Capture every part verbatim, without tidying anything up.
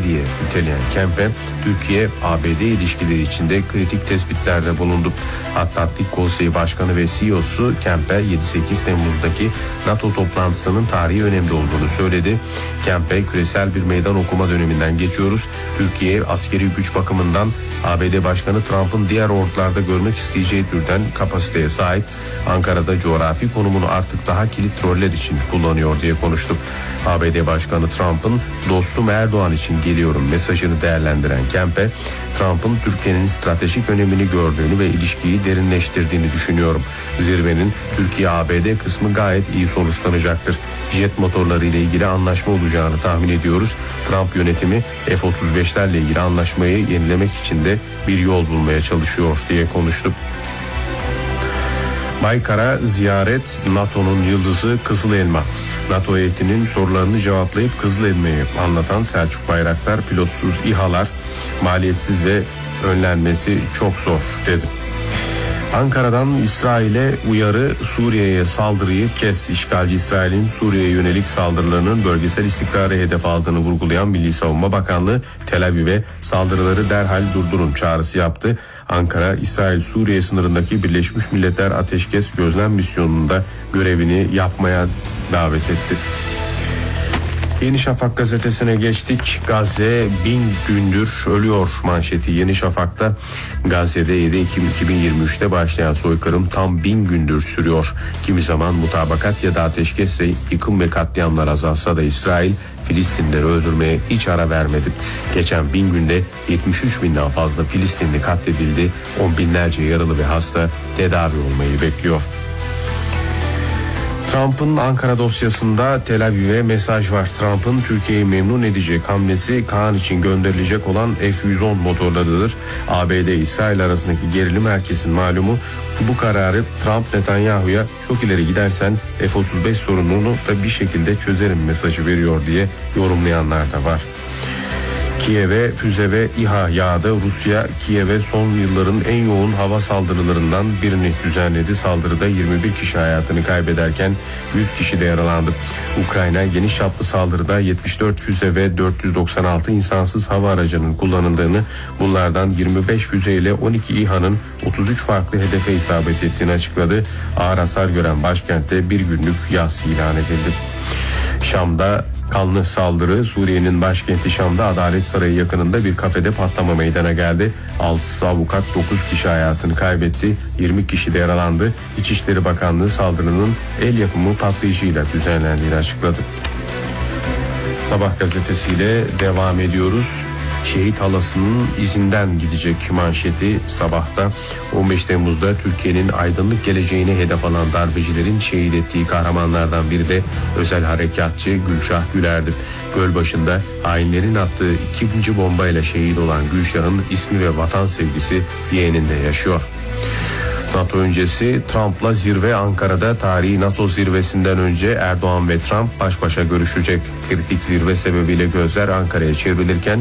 diye niteleyen Kempe, Türkiye-A B D ilişkileri içinde kritik tespitlerde bulundu. Atlantik Konseyi Başkanı ve C E O'su Kempe, yedi sekiz Temmuz'daki NATO toplantısının tarihi önemli olduğunu söyledi. Kempe, küresel bir meydan okuma döneminden geçiyoruz. Türkiye askeri güç bakımından A B D Başkanı Trump'ın diğer ordularda görmek isteyeceği türden kapasiteye sahip. Ankara'da coğrafi konumunu artık daha kilit roller için kullanıyor diye konuştu. A B D Başkanı Trump'ın dostum Erdoğan için geliyorum mesajını değerlendiren Kempe, Trump'ın Türkiye'nin stratejik önemini gördüğünü ve ilişkiyi derinleştirdiğini düşünüyorum. Zirvenin Türkiye-A B D kısmı gayet iyi sonuçlanacaktır. Jet motorları ile ilgili anlaşma olacağını tahmin ediyoruz. Trump yönetimi F otuz beşlerle ilgili anlaşmayı yenilemek için de bir yol bulmaya çalışıyor diye konuştu. Baykar'a ziyaret, NATO'nun yıldızı Kızıl Elma. NATO heyetinin sorularını cevaplayıp Kızıl Elma'yı anlatan Selçuk Bayraktar, pilotsuz İHA'lar maliyetsiz ve önlenmesi çok zor dedi. Ankara'dan İsrail'e uyarı, Suriye'ye saldırıyı kes. İşgalci İsrail'in Suriye'ye yönelik saldırılarının bölgesel istikrarı hedef aldığını vurgulayan Milli Savunma Bakanlığı, Tel Aviv'e saldırıları derhal durdurun çağrısı yaptı. Ankara, İsrail-Suriye sınırındaki Birleşmiş Milletler Ateşkes Gözlem Misyonu'nda görevini yapmaya davet etti. Yeni Şafak gazetesine geçtik. Gazze bin gündür ölüyor manşeti. Yeni Şafak'ta Gazze'de yedi Ekim iki bin yirmi üçte başlayan soykırım tam bin gündür sürüyor. Kimi zaman mutabakat ya da ateşkesle yıkım ve katliamlar azalsa da İsrail Filistinlileri öldürmeye hiç ara vermedi. Geçen bin günde yetmiş üç binden fazla Filistinli katledildi. On binlerce yaralı ve hasta tedavi olmayı bekliyor. Trump'ın Ankara dosyasında Tel Aviv'e mesaj var. Trump'ın Türkiye'yi memnun edecek hamlesi Kaan için gönderilecek olan F yüz on motorlarıdır. A B D-İsrail arasındaki gerilim herkesin malumu. Bu kararı Trump Netanyahu'ya çok ileri gidersen F otuz beş sorununu da bir şekilde çözerim mesajı veriyor diye yorumlayanlar da var. Kiev'e füze ve İHA yağdı. Rusya, Kiev'e son yılların en yoğun hava saldırılarından birini düzenledi. Saldırıda yirmi bir kişi hayatını kaybederken yüz kişi de yaralandı. Ukrayna geniş çaplı saldırıda yetmiş dört füze ve dört yüz doksan altı insansız hava aracının kullanıldığını, bunlardan yirmi beş füze ile on iki İHA'nın otuz üç farklı hedefe isabet ettiğini açıkladı. Ağır hasar gören başkentte bir günlük yas ilan edildi. Şam'da kanlı saldırı, Suriye'nin başkenti Şam'da Adalet Sarayı yakınında bir kafede patlama meydana geldi. altı avukat dokuz kişi hayatını kaybetti, yirmi kişi de yaralandı. İçişleri Bakanlığı saldırının el yapımı patlayıcıyla düzenlendiğini açıkladı. Sabah gazetesiyle devam ediyoruz. Şehit halasının izinden gidecek manşeti Sabah'ta. on beş Temmuz'da Türkiye'nin aydınlık geleceğini hedef alan darbecilerin şehit ettiği kahramanlardan biri de özel harekatçı Gülşah Güler'di. Gölbaşı'nda hainlerin attığı ikinci bombayla şehit olan Gülşah'ın ismi ve vatan sevgisi yeğeninde yaşıyor. NATO öncesi Trump'la zirve Ankara'da. Tarihi NATO zirvesinden önce Erdoğan ve Trump baş başa görüşecek. Kritik zirve sebebiyle gözler Ankara'ya çevrilirken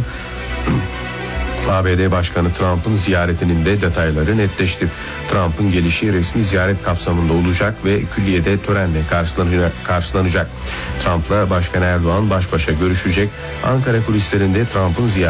A B D Başkanı Trump'ın ziyaretinin de detayları netleşti. Trump'ın gelişi resmi ziyaret kapsamında olacak ve külliyede törenle karşılanacak. karşılanacak. Trump'la Başkan Erdoğan baş başa görüşecek. Ankara kulislerinde Trump'ın ziyareti